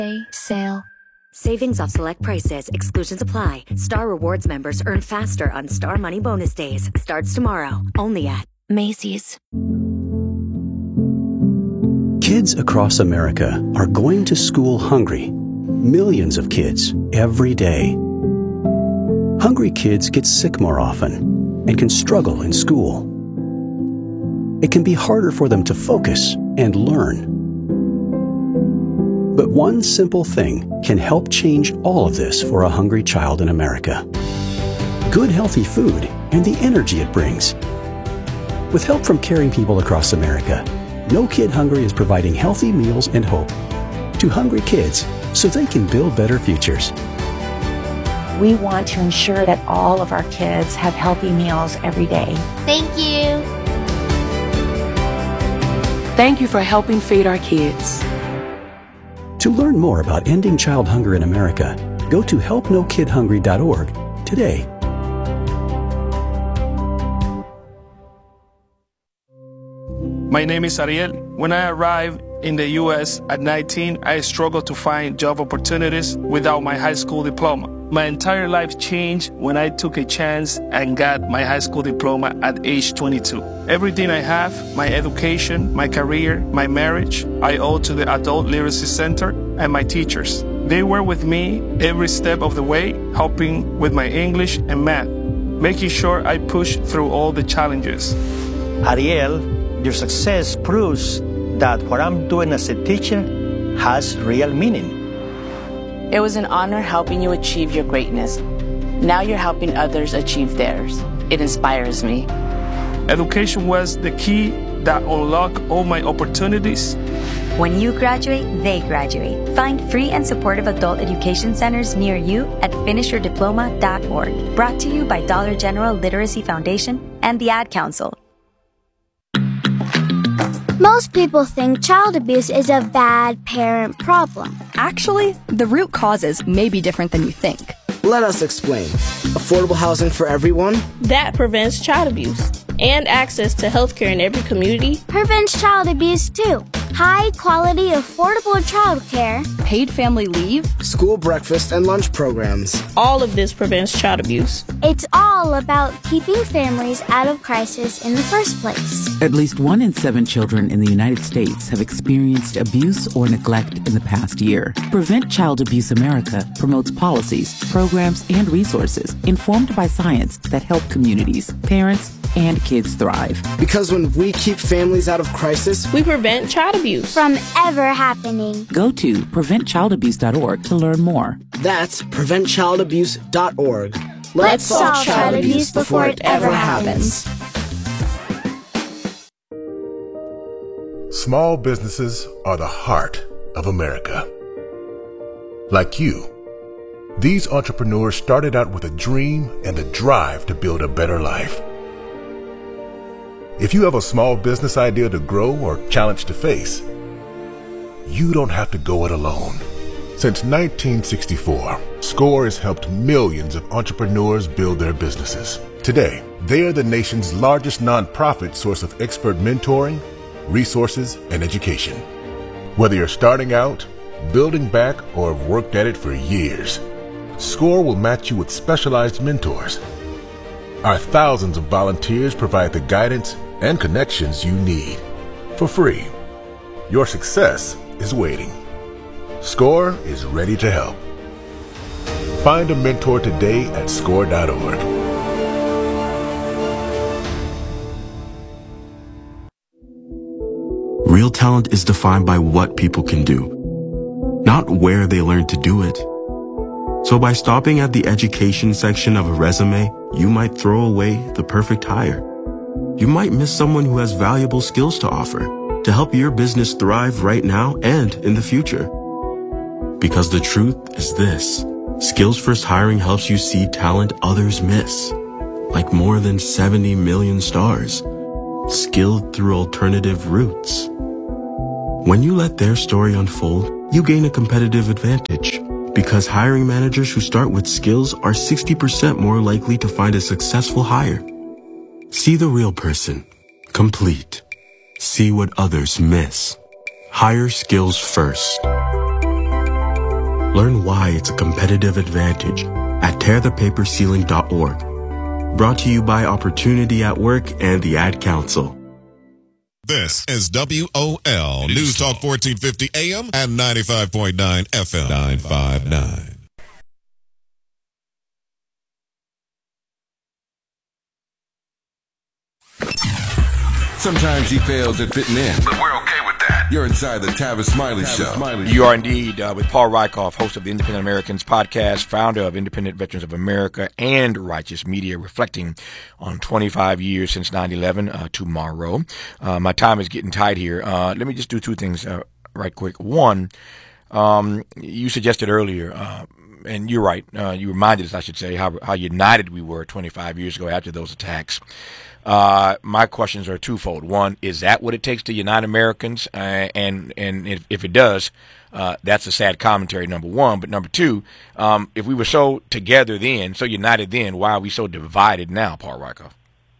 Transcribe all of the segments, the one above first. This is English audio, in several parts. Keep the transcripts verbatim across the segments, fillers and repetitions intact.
Sale. Savings off select prices. Exclusions apply. Star Rewards members earn faster on Star Money Bonus Days. Starts tomorrow. Only at Macy's. Kids across America are going to school hungry. Millions of kids every day. Hungry kids get sick more often and can struggle in school. It can be harder for them to focus and learn. But one simple thing can help change all of this for a hungry child in America. Good healthy food and the energy it brings. With help from caring people across America, No Kid Hungry is providing healthy meals and hope to hungry kids so they can build better futures. We want to ensure that all of our kids have healthy meals every day. Thank you. Thank you for helping feed our kids. To learn more about ending child hunger in America, go to help no kid hungry dot org today. My name is Ariel. When I arrived in the U S at nineteen, I struggled to find job opportunities without my high school diploma. My entire life changed when I took a chance and got my high school diploma at age twenty-two. Everything I have, my education, my career, my marriage, I owe to the Adult Literacy Center and my teachers. They were with me every step of the way, helping with my English and math, making sure I pushed through all the challenges. Ariel, your success proves that what I'm doing as a teacher has real meaning. It was an honor helping you achieve your greatness. Now you're helping others achieve theirs. It inspires me. Education was the key that unlocked all my opportunities. When you graduate, they graduate. Find free and supportive adult education centers near you at finish your diploma dot org. Brought to you by Dollar General Literacy Foundation and the Ad Council. Most people think child abuse is a bad parent problem. Actually, the root causes may be different than you think. Let us explain. Affordable housing for everyone? That prevents child abuse. And access to healthcare in every community prevents child abuse too. High quality, affordable childcare, paid family leave, school breakfast and lunch programs. All of this prevents child abuse. It's all about keeping families out of crisis in the first place. At least one in seven children in the United States have experienced abuse or neglect in the past year. Prevent Child Abuse America promotes policies, programs, and resources informed by science that help communities, parents, and kids thrive. Because when we keep families out of crisis, we prevent child abuse from ever happening. Go to prevent child abuse dot org to learn more. That's prevent child abuse dot org. Let's, Let's solve child abuse before it ever happens. Small businesses are the heart of America. Like you, these entrepreneurs started out with a dream and a drive to build a better life. If you have a small business idea to grow or challenge to face, you don't have to go it alone. Since nineteen sixty-four, SCORE has helped millions of entrepreneurs build their businesses. Today, they are the nation's largest nonprofit source of expert mentoring, resources, and education. Whether you're starting out, building back, or have worked at it for years, SCORE will match you with specialized mentors. Our thousands of volunteers provide the guidance and connections you need for free. Your success is waiting. SCORE is ready to help. Find a mentor today at score dot org. Real talent is defined by what people can do, not where they learn to do it. So by stopping at the education section of a resume, you might throw away the perfect hire. You might miss someone who has valuable skills to offer to help your business thrive right now and in the future. Because the truth is this: Skills First Hiring helps you see talent others miss, like more than seventy million stars, skilled through alternative routes. When you let their story unfold, you gain a competitive advantage, because hiring managers who start with skills are sixty percent more likely to find a successful hire. See the real person, complete. See what others miss. Hire skills first. Learn why it's a competitive advantage at tear the paper ceiling dot org. Brought to you by Opportunity at Work and the Ad Council. This is W O L News Talk fourteen fifty A M and ninety-five point nine F M. nine five nine. Sometimes he fails at fitting in, but we're okay with that. You're inside the Tavis Smiley Tavis Show. Smiley. You are indeed uh, with Paul Rykoff, host of the Independent Americans podcast, founder of Independent Veterans of America and Righteous Media, reflecting on twenty-five years since nine eleven uh, tomorrow. Uh, my time is getting tight here. Uh, let me just do two things uh, right quick. One, um, you suggested earlier, uh, and you're right, uh, you reminded us, I should say, how, how united we were twenty-five years ago after those attacks. Uh, my questions are twofold. One, is that what it takes to unite Americans? Uh, and and if, if it does, uh, that's a sad commentary, number one. But number two, um, if we were so together then, so united then, why are we so divided now, Paul Rykoff?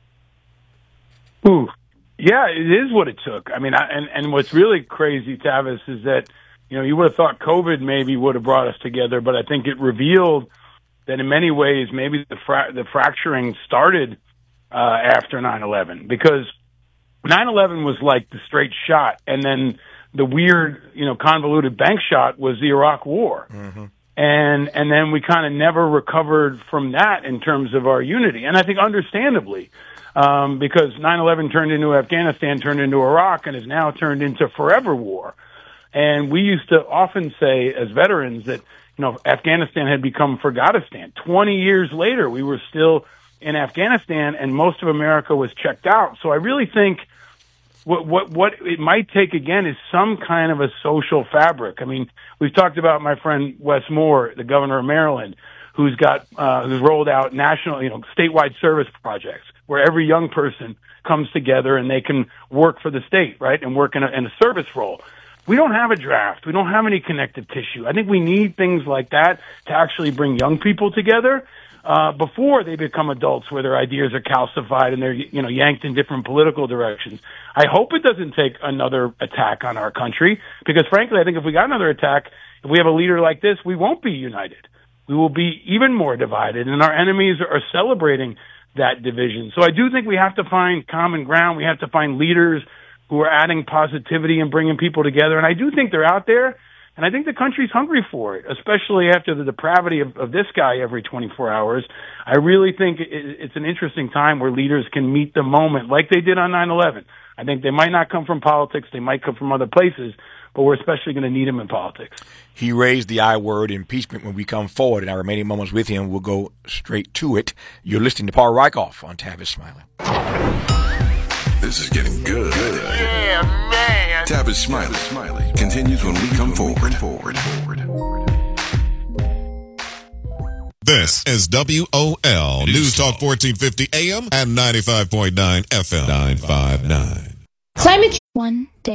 Ooh, yeah, it is what it took. I mean, I, and, and what's really crazy, Tavis, is that, you know, you would have thought COVID maybe would have brought us together, but I think it revealed that in many ways maybe the fra- the fracturing started Uh, after nine eleven, because nine eleven was like the straight shot, and then the weird, you know, convoluted bank shot was the Iraq War. Mm-hmm. And and then we kind of never recovered from that in terms of our unity. And I think understandably, um, because nine eleven turned into Afghanistan, turned into Iraq, and has now turned into forever war. And we used to often say as veterans that, you know, Afghanistan had become Forgotistan. twenty years later, we were still in Afghanistan, and most of America was checked out. So I really think what what what it might take again is some kind of a social fabric. I mean, we've talked about my friend Wes Moore, the governor of Maryland, who's got uh, who's rolled out national, you know, statewide service projects where every young person comes together and they can work for the state, right, and work in a, in a service role. We don't have a draft. We don't have any connective tissue. I think we need things like that to actually bring young people together. Uh, before they become adults where their ideas are calcified and they're, you know, yanked in different political directions. I hope it doesn't take another attack on our country, because frankly, I think if we got another attack, if we have a leader like this, we won't be united. We will be even more divided, and our enemies are celebrating that division. So I do think we have to find common ground. We have to find leaders who are adding positivity and bringing people together. And I do think they're out there. And I think the country's hungry for it, especially after the depravity of, of this guy every twenty-four hours. I really think it, it's an interesting time where leaders can meet the moment like they did on nine eleven. I think they might not come from politics. They might come from other places, but we're especially going to need them in politics. He raised the I word, impeachment. When we come forward in our remaining moments with him, we'll go straight to it. You're listening to Paul Rykoff on Tavis Smiley. This is getting good. Yeah, man. Tavis Smiley. Smiley continues when we come forward. forward. This is W O L News Talk fourteen fifty A M and ninety-five point nine F M. nine five nine. Climate one day.